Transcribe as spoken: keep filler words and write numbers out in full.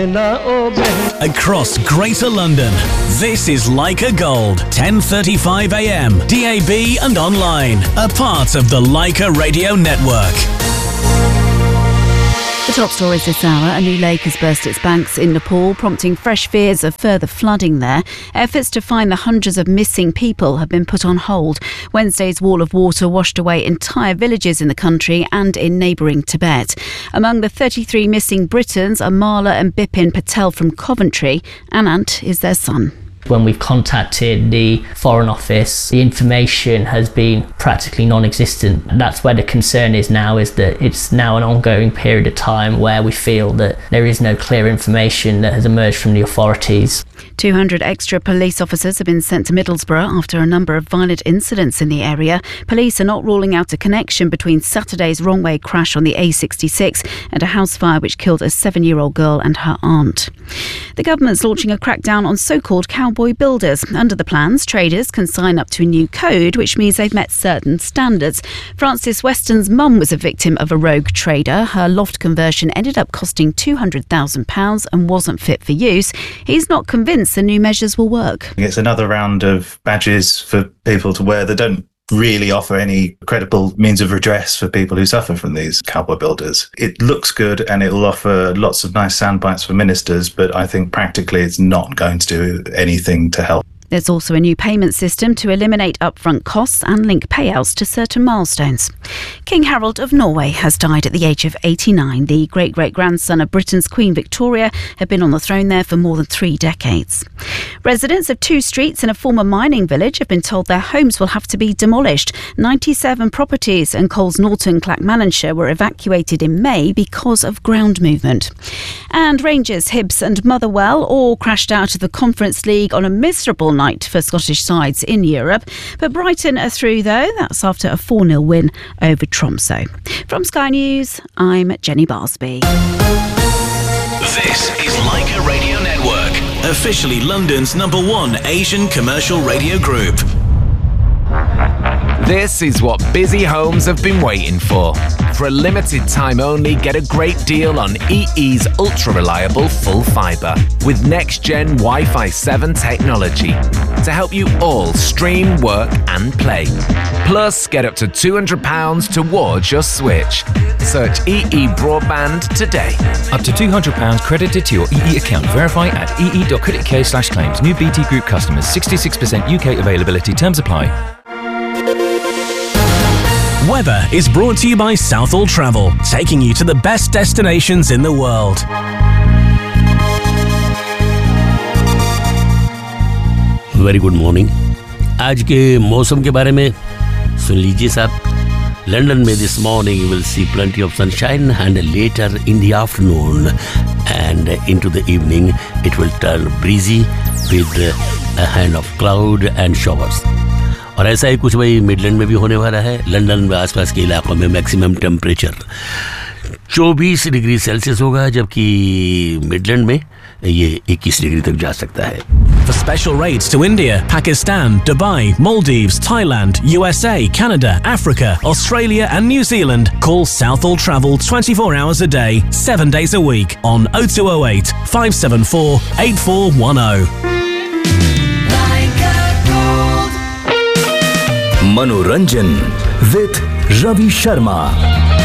Across Greater London, this is Leica Gold, ten thirty-five a m, D A B and online, a part of the Leica Radio Network. The top stories this hour. A new lake has burst its banks in Nepal, prompting fresh fears of further flooding there. Efforts to find the hundreds of missing people have been put on hold. Wednesday's wall of water washed away entire villages in the country and in neighbouring Tibet. Among the thirty-three missing Britons are Mala and Bipin Patel from Coventry. Anant is their son. When we've contacted the Foreign Office, the information has been practically non-existent. And that's where the concern is now, is that it's now an ongoing period of time where we feel that there is no clear information that has emerged from the authorities. two hundred extra police officers have been sent to Middlesbrough after a number of violent incidents in the area. Police are not ruling out a connection between Saturday's wrong-way crash on the A sixty-six and a house fire which killed a seven-year-old girl and her aunt. The government's launching a crackdown on so-called cowboy builders. Under the plans, traders can sign up to a new code, which means they've met certain standards. Frances Weston's mum was a victim of a rogue trader. Her loft conversion ended up costing two hundred thousand pounds and wasn't fit for use. He's not convinced the new measures will work. It's another round of badges for people to wear that don't really offer any credible means of redress for people who suffer from these cowboy builders. It looks good and it'll offer lots of nice sound bites for ministers, but I think practically it's not going to do anything to help. There's also a new payment system to eliminate upfront costs and link payouts to certain milestones. King Harold of Norway has died at the age of eighty-nine. The great-great-grandson of Britain's Queen Victoria had been on the throne there for more than three decades. Residents of two streets in a former mining village have been told their homes will have to be demolished. ninety-seven properties in Coles Norton, Clackmannanshire were evacuated in May because of ground movement. And Rangers, Hibs and Motherwell all crashed out of the Conference League on a miserable night for Scottish sides in Europe. But Brighton are through, though. That's after a four nil win over Tromsø. From Sky News, I'm Jenny Barsby. This is Leica Radio Network, officially London's number one Asian commercial radio group. This is what busy homes have been waiting for. For a limited time only, get a great deal on E E's ultra-reliable full fibre with next-gen Wi-Fi seven technology to help you all stream, work and play. Plus, get up to two hundred pounds towards your switch. Search E E Broadband today. Up to two hundred pounds credited to your E E account. Verify at ee.co.uk slash claims. New B T Group customers. sixty-six percent U K availability. Terms apply. Weather is brought to you by Southall Travel, taking you to the best destinations in the world. Very good morning. आज के मौसम के बारे में सुन लीजिए साहब। London में this morning you will see plenty of sunshine and later in the afternoon and into the evening it will turn breezy with a hand of cloud and showers. और ऐसा ही कुछ भाई मिडलैंड में भी होने वाला है। लंदन में आसपास के इलाकों में मैक्सिमम टेम्परेचर चौबीस डिग्री सेल्सियस होगा, जबकि मिडलैंड में ये इक्कीस डिग्री तक जा सकता है। For special rates to India, Pakistan, Dubai, Maldives, Thailand, U S A, Canada, Africa, Australia and New Zealand, call Southall Travel twenty-four hours a day, seven days a week on oh two oh eight, five seven four, eight four one oh. Manoranjan with Ravi Sharma.